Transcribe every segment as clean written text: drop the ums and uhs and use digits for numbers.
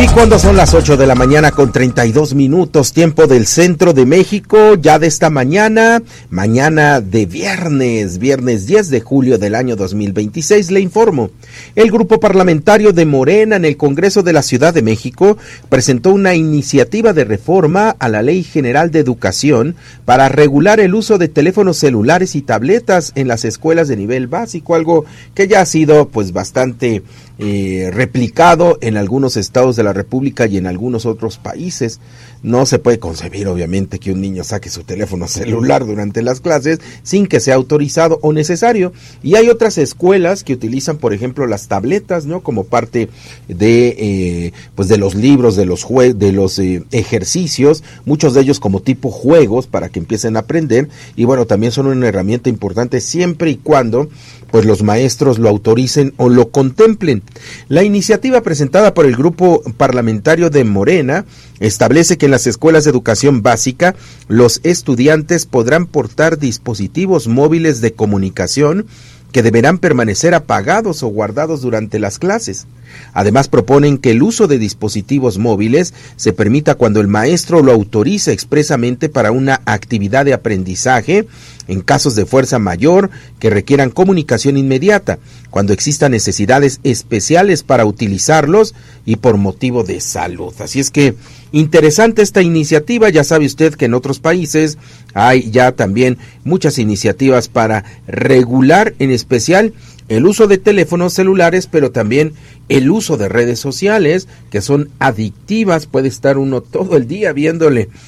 Y cuando son las 8 de la mañana con 32 minutos, tiempo del centro de México, ya de esta mañana de viernes 10 de julio del año 2026, le informo. El grupo parlamentario de Morena en el Congreso de la Ciudad de México presentó una iniciativa de reforma a la Ley General de Educación para regular el uso de teléfonos celulares y tabletas en las escuelas de nivel básico, algo que ya ha sido pues bastante replicado en algunos estados de la República y en algunos otros países. No se puede concebir, obviamente, que un niño saque su teléfono celular durante las clases sin que sea autorizado o necesario. Y hay otras escuelas que utilizan, por ejemplo, las tabletas, ¿no? Como parte de, pues de los libros, de los ejercicios, muchos de ellos como tipo juegos para que empiecen a aprender. Y bueno, también son una herramienta importante siempre y cuando pues los maestros lo autoricen o lo contemplen. La iniciativa presentada por el grupo parlamentario de Morena establece que en las escuelas de educación básica los estudiantes podrán portar dispositivos móviles de comunicación que deberán permanecer apagados o guardados durante las clases. Además, proponen que el uso de dispositivos móviles se permita cuando el maestro lo autorice expresamente para una actividad de aprendizaje, en casos de fuerza mayor que requieran comunicación inmediata, cuando existan necesidades especiales para utilizarlos y por motivo de salud. Así es que interesante esta iniciativa. Ya sabe usted que en otros países hay ya también muchas iniciativas para regular en especial el uso de teléfonos celulares, pero también el uso de redes sociales que son adictivas. Puede estar uno todo el día viendo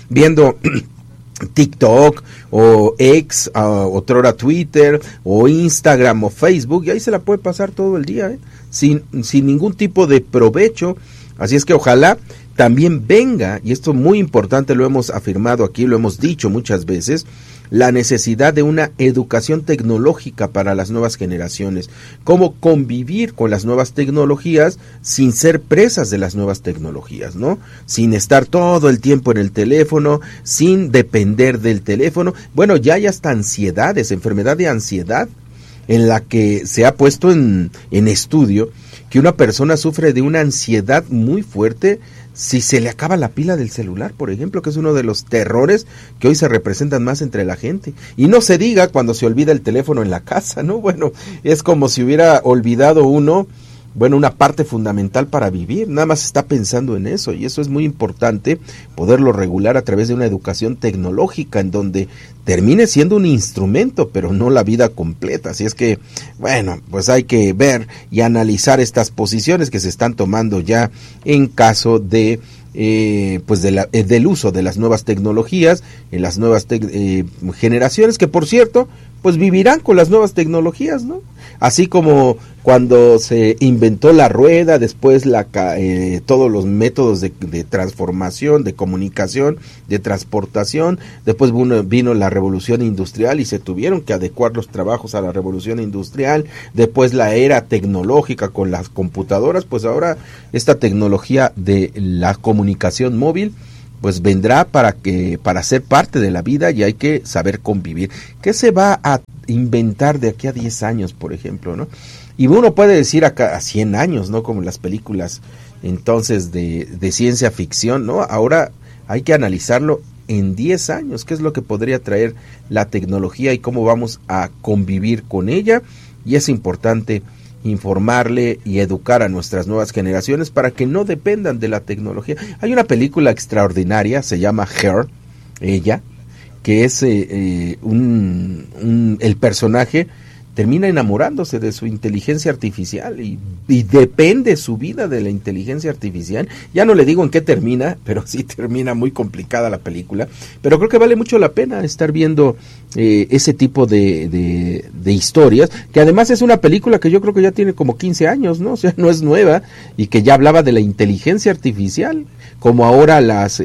TikTok o X, otrora Twitter o Instagram o Facebook, y ahí se la puede pasar todo el día, sin ningún tipo de provecho. Así es que ojalá también venga, y esto es muy importante, lo hemos afirmado aquí, lo hemos dicho muchas veces, la necesidad de una educación tecnológica para las nuevas generaciones, cómo convivir con las nuevas tecnologías sin ser presas de las nuevas tecnologías, ¿no? Sin estar todo el tiempo en el teléfono, sin depender del teléfono. Bueno, ya hay hasta ansiedades, enfermedad de ansiedad, en la que se ha puesto en estudio que una persona sufre de una ansiedad muy fuerte si se le acaba la pila del celular, por ejemplo, que es uno de los terrores que hoy se representan más entre la gente. Y no se diga cuando se olvida el teléfono en la casa, ¿no? Bueno, es como si hubiera olvidado uno, bueno, una parte fundamental para vivir, nada más está pensando en eso, y eso es muy importante poderlo regular a través de una educación tecnológica en donde termine siendo un instrumento, pero no la vida completa. Así es que, bueno, pues hay que ver y analizar estas posiciones que se están tomando ya en caso de pues del uso de las nuevas tecnologías en las nuevas generaciones, que por cierto pues vivirán con las nuevas tecnologías, ¿no? Así como cuando se inventó la rueda, después todos los métodos de transformación, de comunicación, de transportación, después vino la revolución industrial y se tuvieron que adecuar los trabajos a la revolución industrial, después la era tecnológica con las computadoras, pues ahora esta tecnología de la comunicación móvil pues vendrá para ser parte de la vida, y hay que saber convivir. ¿Qué se va a inventar de aquí a 10 años, por ejemplo, no? Y uno puede decir a 100 años, ¿no? Como en las películas entonces de ciencia ficción, ¿no? Ahora hay que analizarlo en 10 años, qué es lo que podría traer la tecnología y cómo vamos a convivir con ella, y es importante informarle y educar a nuestras nuevas generaciones para que no dependan de la tecnología. Hay una película extraordinaria, se llama Her, ella, que es el personaje termina enamorándose de su inteligencia artificial y depende su vida de la inteligencia artificial. Ya no le digo en qué termina, pero sí termina muy complicada la película, pero creo que vale mucho la pena estar viendo ese tipo de historias, que además es una película que yo creo que ya tiene como 15 años, ¿no? O sea, no es nueva, y que ya hablaba de la inteligencia artificial, como ahora las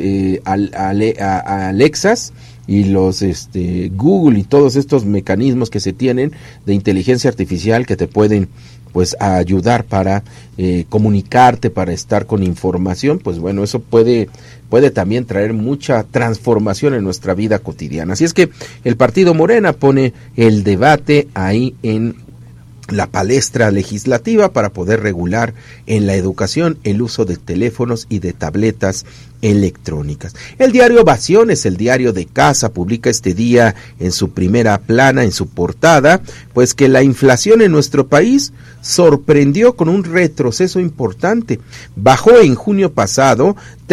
Alexas y los Google y todos estos mecanismos que se tienen de inteligencia artificial que te pueden pues ayudar para comunicarte, para estar con información. Pues bueno, eso puede también traer mucha transformación en nuestra vida cotidiana. Así es que el partido Morena pone el debate ahí en la palestra legislativa para poder regular en la educación el uso de teléfonos y de tabletas electrónicas. El diario Ovaciones, el diario de casa, publica este día en su primera plana, en su portada, pues que la inflación en nuestro país sorprendió con un retroceso importante. Bajó en junio pasado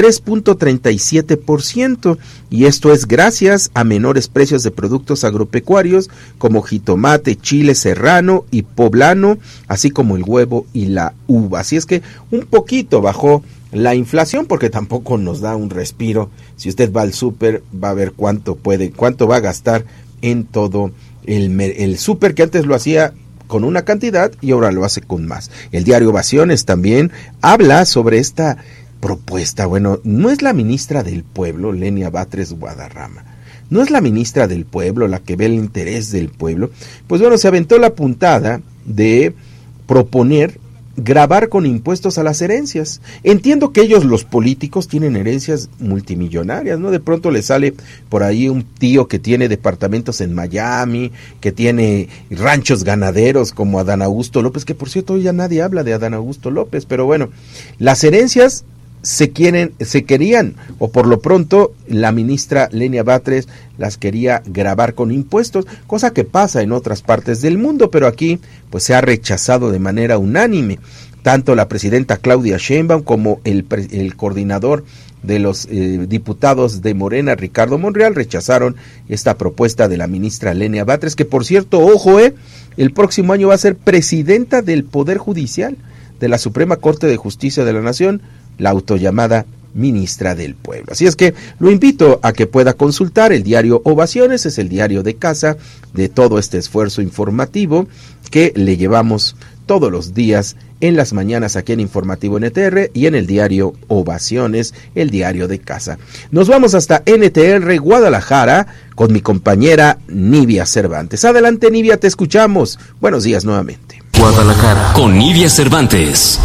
3.37%, y esto es gracias a menores precios de productos agropecuarios como jitomate, chile serrano y poblano, así como el huevo y la uva. Así es que un poquito bajó la inflación, porque tampoco nos da un respiro. Si usted va al súper, va a ver cuánto va a gastar en todo el súper, que antes lo hacía con una cantidad y ahora lo hace con más. El diario Ovaciones también habla sobre esta propuesta. Bueno, no es la ministra del Pueblo, Lenia Batres Guadarrama, no es la ministra del Pueblo la que ve el interés del pueblo. Pues bueno, se aventó la puntada de proponer gravar con impuestos a las herencias. Entiendo que ellos, los políticos, tienen herencias multimillonarias, ¿no? De pronto le sale por ahí un tío que tiene departamentos en Miami, que tiene ranchos ganaderos como Adán Augusto López, que por cierto hoy ya nadie habla de Adán Augusto López, pero bueno, las herencias se querían, o por lo pronto la ministra Lenia Batres las quería gravar con impuestos, cosa que pasa en otras partes del mundo, pero aquí pues se ha rechazado de manera unánime. Tanto la presidenta Claudia Sheinbaum como el coordinador de los diputados de Morena, Ricardo Monreal, rechazaron esta propuesta de la ministra Lenia Batres, que por cierto, ojo, el próximo año va a ser presidenta del Poder Judicial de la Suprema Corte de Justicia de la Nación, la autollamada ministra del Pueblo. Así es que lo invito a que pueda consultar el diario Ovaciones, es el diario de casa de todo este esfuerzo informativo que le llevamos todos los días en las mañanas aquí en Informativo NTR y en el diario Ovaciones, el diario de casa. Nos vamos hasta NTR Guadalajara con mi compañera Nivia Cervantes. Adelante, Nivia, te escuchamos. Buenos días nuevamente. Guadalajara con Nivia Cervantes.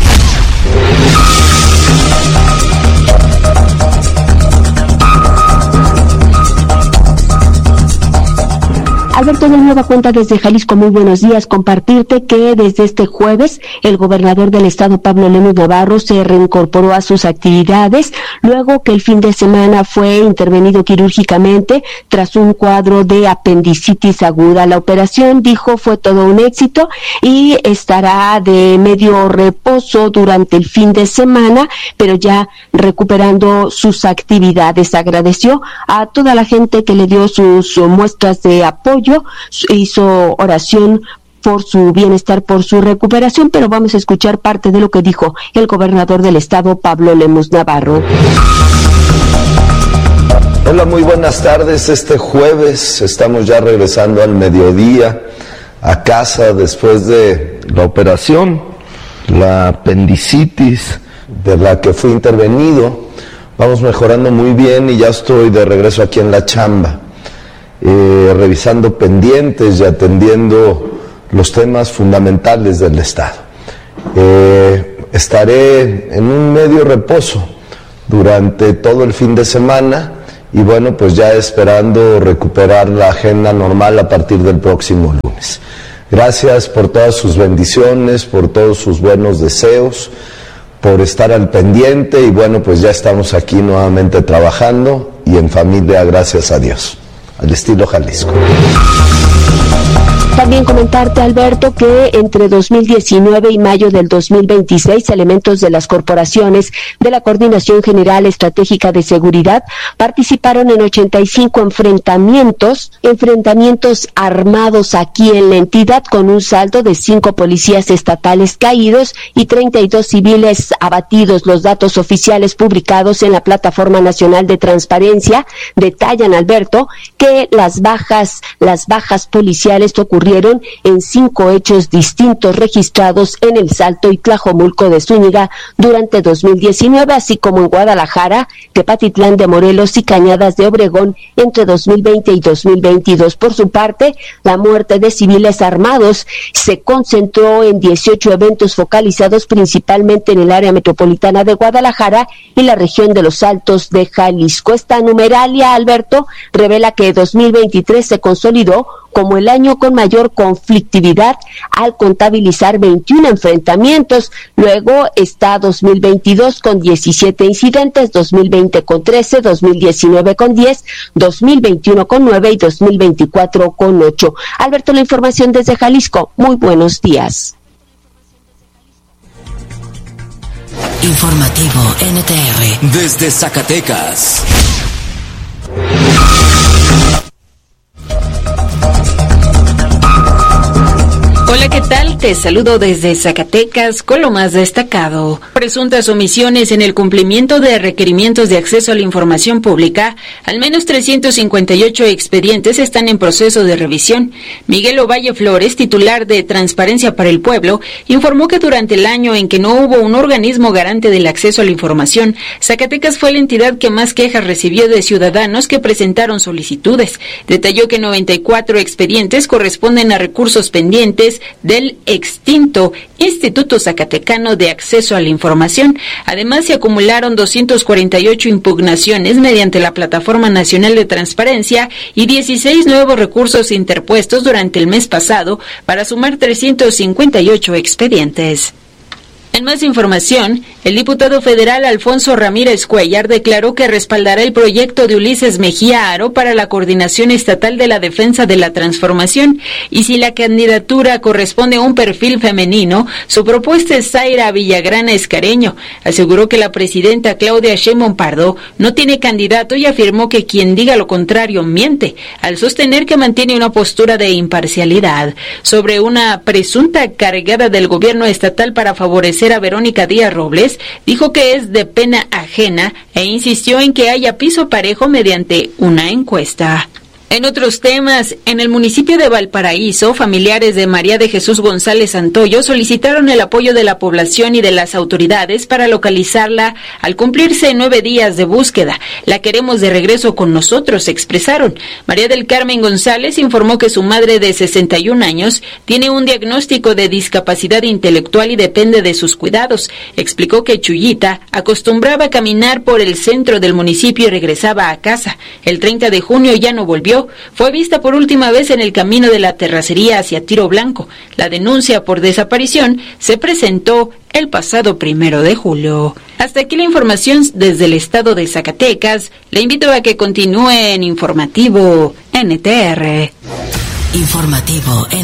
Alberto, de nueva cuenta desde Jalisco, muy buenos días. Compartirte que desde este jueves el gobernador del estado, Pablo Lemus Navarro, se reincorporó a sus actividades luego que el fin de semana fue intervenido quirúrgicamente tras un cuadro de apendicitis aguda. La operación, dijo, fue todo un éxito y estará de medio reposo durante el fin de semana, pero ya recuperando sus actividades. Agradeció a toda la gente que le dio sus muestras de apoyo, hizo oración por su bienestar, por su recuperación, pero vamos a escuchar parte de lo que dijo el gobernador del estado, Pablo Lemus Navarro. Hola, muy buenas tardes. Este jueves estamos ya regresando al mediodía a casa después de la operación, la apendicitis de la que fui intervenido. Vamos mejorando muy bien y ya estoy de regreso aquí en la chamba. Revisando pendientes y atendiendo los temas fundamentales del Estado. Estaré en un medio reposo durante todo el fin de semana y bueno, pues ya esperando recuperar la agenda normal a partir del próximo lunes. Gracias por todas sus bendiciones, por todos sus buenos deseos, por estar al pendiente y bueno, pues ya estamos aquí nuevamente trabajando y en familia, gracias a Dios. Al estilo Jalisco. También comentarte, Alberto, que entre 2019 y mayo del 2026, elementos de las corporaciones de la Coordinación General Estratégica de Seguridad participaron en 85 enfrentamientos armados aquí en la entidad, con un saldo de 5 policías estatales caídos y 32 civiles abatidos. Los datos oficiales publicados en la Plataforma Nacional de Transparencia detallan, Alberto, que las bajas policiales ocurrieron en 5 hechos distintos registrados en El Salto y Tlajomulco de Zúñiga durante 2019, así como en Guadalajara, Tepatitlán de Morelos y Cañadas de Obregón entre 2020 y 2022. Por su parte, la muerte de civiles armados se concentró en 18 eventos focalizados principalmente en el área metropolitana de Guadalajara y la región de los Altos de Jalisco. Esta numeralia, Alberto, revela que 2023 se consolidó como el año con mayor mayor conflictividad al contabilizar 21 enfrentamientos. Luego está 2022 con 17 incidentes, 2020 con 13, 2019 con 10, 2021 con 9 y 2024 con 8. Alberto, la información desde Jalisco. Muy buenos días. Informativo NTR desde Zacatecas. Hola, ¿qué tal? Te saludo desde Zacatecas con lo más destacado. Presuntas omisiones en el cumplimiento de requerimientos de acceso a la información pública. Al menos 358 expedientes están en proceso de revisión. Miguel Ovalle Flores, titular de Transparencia para el Pueblo, informó que durante el año en que no hubo un organismo garante del acceso a la información, Zacatecas fue la entidad que más quejas recibió de ciudadanos que presentaron solicitudes. Detalló que 94 expedientes corresponden a recursos pendientes del extinto Instituto Zacatecano de Acceso a la Información. Además, se acumularon 248 impugnaciones mediante la Plataforma Nacional de Transparencia y 16 nuevos recursos interpuestos durante el mes pasado para sumar 358 expedientes. En más información, el diputado federal Alfonso Ramírez Cuellar declaró que respaldará el proyecto de Ulises Mejía Aro para la Coordinación Estatal de la Defensa de la Transformación, y si la candidatura corresponde a un perfil femenino, su propuesta es Zaira Villagrana Escareño. Aseguró que la presidenta Claudia Sheinbaum Pardo no tiene candidato y afirmó que quien diga lo contrario miente, al sostener que mantiene una postura de imparcialidad. Sobre una presunta cargada del gobierno estatal para favorecer a Verónica Díaz Robles, dijo que es de pena ajena e insistió en que haya piso parejo mediante una encuesta. En otros temas, en el municipio de Valparaíso, familiares de María de Jesús González Santoyo solicitaron el apoyo de la población y de las autoridades para localizarla al cumplirse 9 días de búsqueda. La queremos de regreso con nosotros, expresaron. María del Carmen González informó que su madre de 61 años tiene un diagnóstico de discapacidad intelectual y depende de sus cuidados. Explicó que Chuyita acostumbraba a caminar por el centro del municipio y regresaba a casa. El 30 de junio ya no volvió. Fue vista por última vez en el camino de la terracería hacia Tiro Blanco. La denuncia por desaparición se presentó el pasado 1 de julio. Hasta aquí la información desde el estado de Zacatecas. Le invito a que continúe en Informativo NTR. Informativo